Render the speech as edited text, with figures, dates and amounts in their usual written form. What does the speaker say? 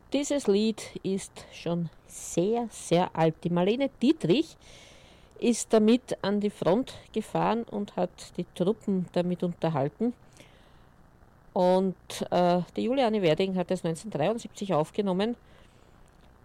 Dieses Lied ist schon sehr, sehr alt. Die Marlene Dietrich ist damit an die Front gefahren und hat die Truppen damit unterhalten. Und die Juliane Werding hat es 1973 aufgenommen